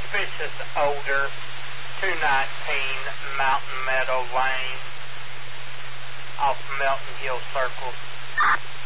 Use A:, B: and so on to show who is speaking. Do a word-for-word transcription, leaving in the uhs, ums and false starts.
A: suspicious odor, two nineteen Mountain Meadow Lane, off Melton Hill Circle.